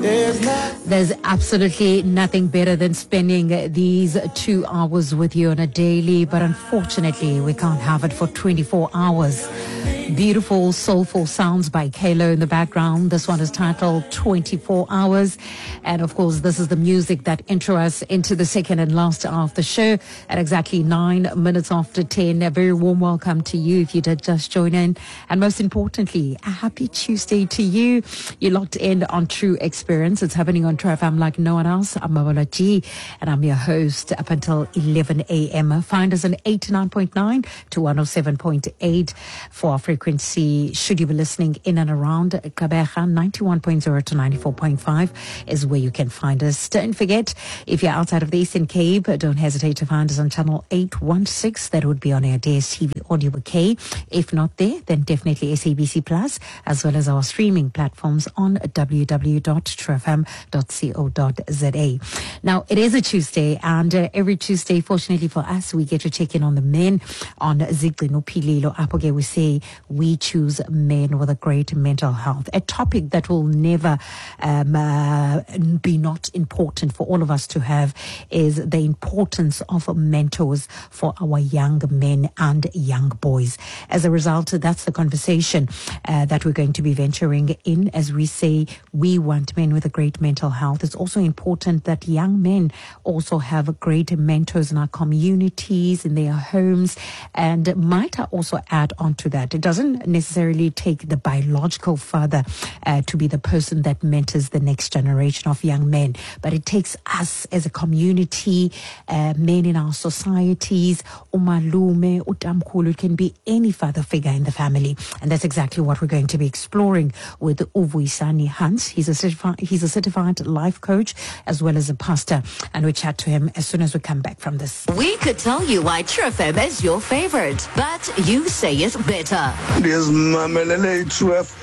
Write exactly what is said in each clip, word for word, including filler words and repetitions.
There's absolutely nothing better than spending these two hours with you on a daily, but unfortunately we can't have it for twenty-four hours. Beautiful, soulful sounds by Kalo in the background. This one is titled twenty-four hours. And of course, this is the music that intro us into the second and last hour of the show at exactly nine minutes after ten. A very warm welcome to you if you did just join in. And most importantly, a happy Tuesday to you. You're locked in on True Experience. It's happening on True F M like no one else. I'm Mabola G, and I'm your host up until eleven a.m. Find us on eighty-nine point nine to one oh seven point eight for our frequency. Should you be listening in and around Kabeja, ninety-one point zero to ninety-four point five is where you can find us. Don't forget, if you're outside of the Eastern Cape, don't hesitate to find us on channel eight one six. That would be on our D S T V audio bouquet. If not there, then definitely S A B C Plus, as well as our streaming platforms on w w w dot true f m dot co dot z a. Now, it is a Tuesday, and uh, every Tuesday, fortunately for us, we get to check in on the men on Zigqi Nophilile. Apoge, we say we choose men with a great mental health. A topic that will never um, uh, be not important for all of us to have is the importance of mentors for our young men and young boys. As a result, that's the conversation uh, that we're going to be venturing in. As we say, we want men with a great mental health. It's also important that young men also have great mentors in our communities, in their homes. And might I also add on to that, it doesn't necessarily take the biological father uh, to be the person that mentors the next generation of young men, but it takes us as a community, uh, men in our societies, umalume, utamkhulu. It can be any father figure in the family, and that's exactly what we're going to be exploring with Uvuyisani Hans. He's a certified, he's a certified life coach as well as a pastor, and we chat to him as soon as we come back from this. We could tell you why True F M is your favorite, but you say it better. There's Mamelele True F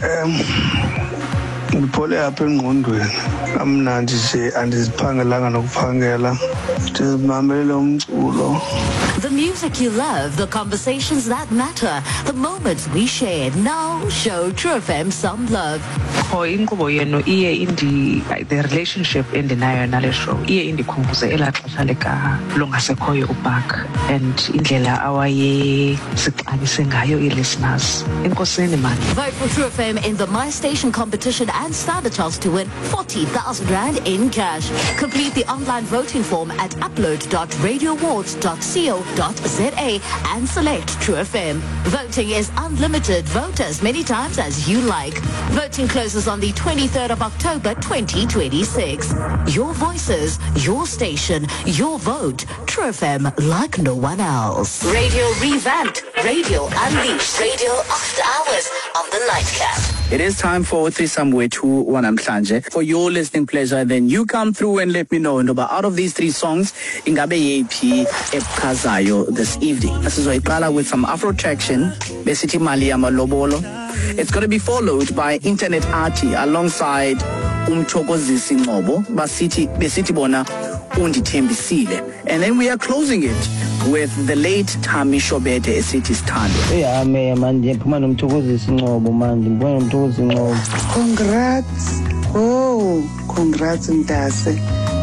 M. Ngipole apha engqondweni amnandi nje andiziphangelanga nokuphangela ndizimamele umculo. The music you love, the conversations that matter, the moments we shared. Now show True F M some love. Oh, inkqubo yenu iye indi the relationship endinayo nale show iye indikhumbuze elaa xesha lika longasekhoyo uBark and indlela awaye sixabise ngayo ii-listeners. Enkosini man. Vote for True F M in the My Station competition and stand a chance to win forty thousand rand in cash. Complete the online voting form at upload dot radio awards dot co dot z a and select True F M. Voting is unlimited. Vote as many times as you like. Voting closes on the twenty-third of October twenty twenty-six. Your voices, your station, your vote. True F M like no one else. Radio revamped. Radio unleashed. Radio after hours on the nightcap. It is time for Threesome Wethu wanamhlanje. For your listening pleasure, then you come through and let me know. And out of these three songs, ingabe yephi ebuchazayo this evening. Sizoyiqala with some Afro traction, besithi mali yamalobolo. It's going to be followed by Internet Arty alongside Umthokozisi Ngcobo, basithi besithi bona undithembisile. And then we are closing it with the late Tami Shobete esithi Sithando. Yeah, me man, ndiphuma nomthokozisi Ngcobo man, ndiphuma nomthokozisi Ngcobo. Congrats. Oh, congrats Mtase.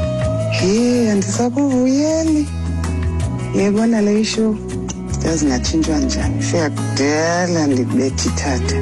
Hey, andisakuvuyeli. Yebona le show. Yazi ngatshintshwa njani. Siyakudala ndibethe ithatha.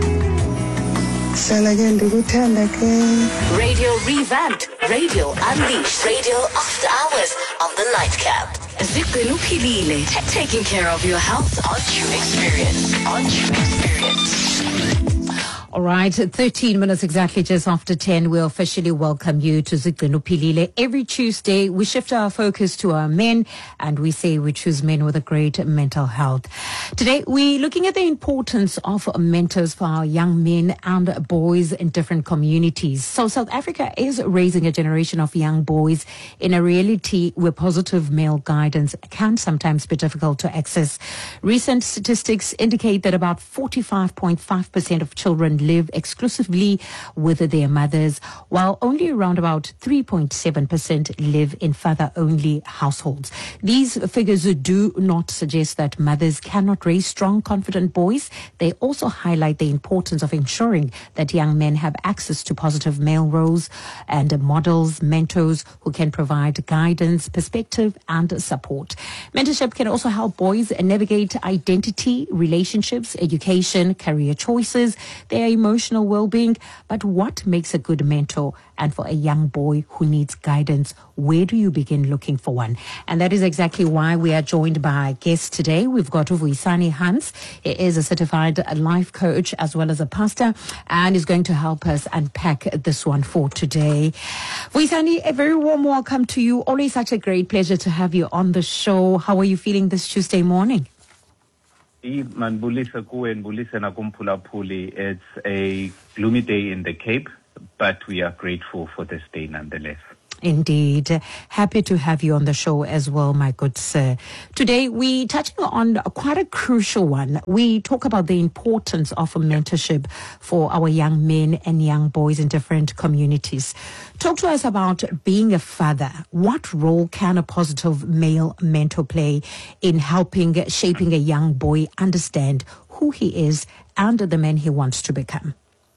Sala ke ndikuthanda ke. Radio revamped. Radio unleashed. Radio after hours on the nightcap. Zigqi Nophilile, taking care of your health on True Experience. On True Experience. All right, thirteen minutes exactly just after ten, we officially welcome you to Zigqi Nophilile. Every Tuesday, we shift our focus to our men, and we say we choose men with a great mental health. Today, we're looking at the importance of mentors for our young men and boys in different communities. So South Africa is raising a generation of young boys in a reality where positive male guidance can sometimes be difficult to access. Recent statistics indicate that about forty-five point five percent of children live exclusively with their mothers, while only around about three point seven percent live in father-only households. These figures do not suggest that mothers cannot raise strong, confident boys. They also highlight the importance of ensuring that young men have access to positive male roles and models, mentors who can provide guidance, perspective, and support. Mentorship can also help boys navigate identity, relationships, education, career choices, their emotional well-being. But what makes a good mentor? And for a young boy who needs guidance, where do you begin looking for one? And that is exactly why we are joined by guests today. We've got Vuyisani Hans. He is a certified life coach as well as a pastor, and is going to help us unpack this one for today. Vuyisani, a very warm welcome to you. Always such a great pleasure to have you on the show. How are you feeling this Tuesday morning? It's a gloomy day in the Cape, but we are grateful for this day nonetheless. Indeed. Happy to have you on the show as well, my good sir. Today, we're touching on quite a crucial one. We talk about the importance of a mentorship for our young men and young boys in different communities. Talk to us about being a father. What role can a positive male mentor play in helping, shaping a young boy understand who he is and the man he wants to become?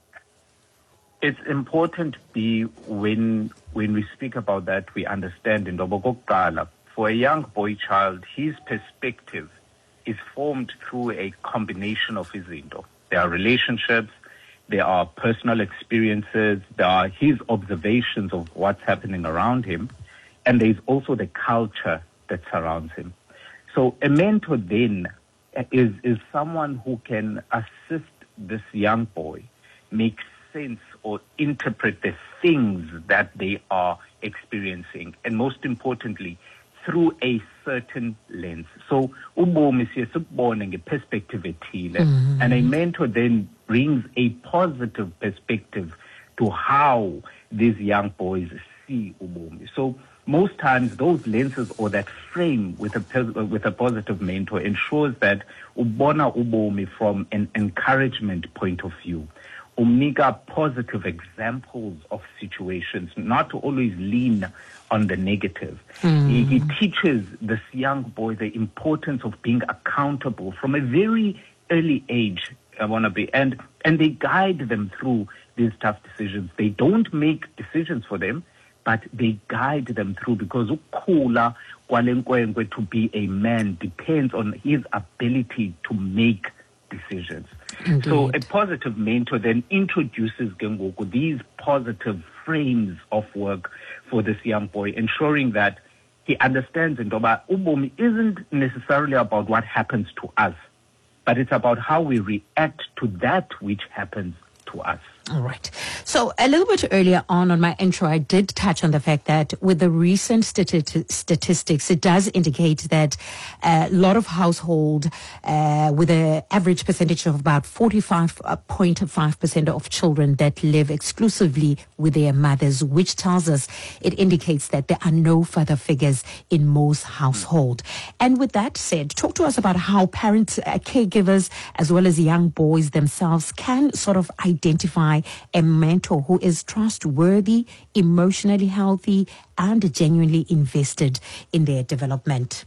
It's important be when when we speak about that, we understand in Dobogokala, for a young boy child, his perspective is formed through a combination of his indo. There are relationships, there are personal experiences, there are his observations of what's happening around him, and there's also the culture that surrounds him. So a mentor then is, is someone who can assist this young boy make sense or interpret the things that they are experiencing, and most importantly, through a certain lens. So, ubomi siyasubona ngeperspective ethile, and a mentor then brings a positive perspective to how these young boys see ubomi. So, most times, those lenses or that frame with a with a positive mentor ensures that ubona ubomi from an encouragement point of view. Omega positive examples of situations, not to always lean on the negative. Mm. He, he teaches this young boy the importance of being accountable from a very early age. I want to be, and and they guide them through these tough decisions. They don't make decisions for them, but they guide them through, because ukula kwalenkwenkwe to be a man depends on his ability to make decisions. Indeed. So a positive mentor then introduces Gengoku these positive frames of work for this young boy, ensuring that he understands and ubomi isn't necessarily about what happens to us, but it's about how we react to that which happens to us. All right. So a little bit earlier on on my intro, I did touch on the fact that with the recent stati- statistics, it does indicate that a lot of household uh, with an average percentage of about forty-five point five percent of children that live exclusively with their mothers, which tells us, it indicates that there are no father figures in most households. And with that said, talk to us about how parents, uh, caregivers, as well as young boys themselves can sort of identify a mentor who is trustworthy, emotionally healthy, and genuinely invested in their development.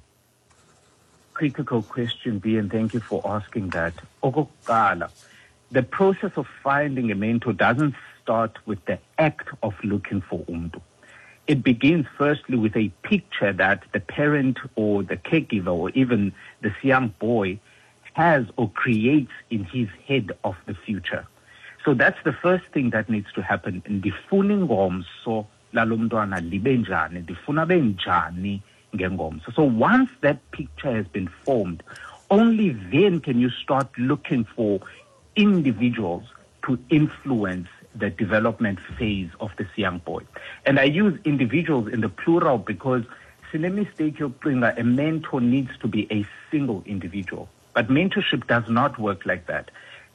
Critical question, B, and thank you for asking that. Okokala, the process of finding a mentor doesn't start with the act of looking for umdu. It begins firstly with a picture that the parent or the caregiver or even this young boy has or creates in his head of the future. So that's the first thing that needs to happen. Ndifuna ingomso lalomntwana libe njani, ndifuna benjani ngengomso. So once that picture has been formed, only then can you start looking for individuals to influence the development phase of this young boy. And I use individuals in the plural because sine mistake yokucinga a mentor needs to be a single individual. But mentorship does not work like that.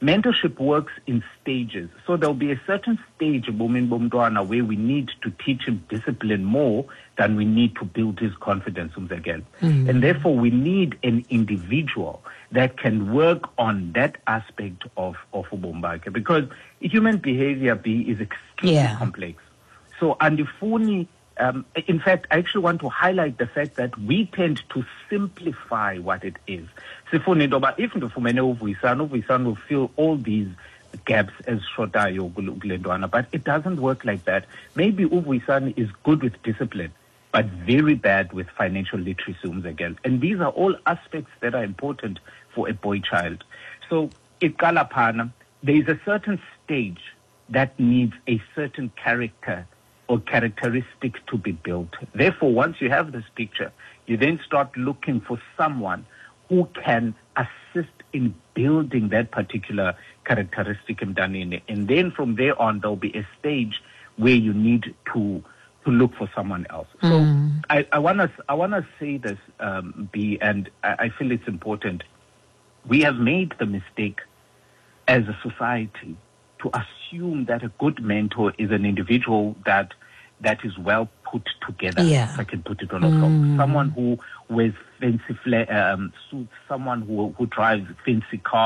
mentorship works in stages. So there'll be a certain stage bomin bomdwana where we need to teach him discipline more than we need to build his confidence again. Mm. And therefore we need an individual that can work on that aspect of, of Ubombake, because human behavior B is extremely yeah. complex. So andifuni, um, in fact, I actually want to highlight the fact that we tend to simplify what it is. If Uvuyisani will fill all these gaps as shotayo, but it doesn't work like that. Maybe Uvuyisani is good with discipline, but very bad with financial literacy again. And these are all aspects that are important for a boy child. So, ikalapana, there is a certain stage that needs a certain character or characteristics to be built. Therefore, once you have this picture, you then start looking for someone who can assist in building that particular characteristic in Danini. And then from there on, there'll be a stage where you need to to look for someone else. So mm. I, I want to I want to say this, um, B, and I, I feel it's important. We have made the mistake as a society to assume that a good mentor is an individual that that is well put together, yeah. if I can put it on a mm. someone who wears fancy fla- um, suits, someone who who drives fancy cars.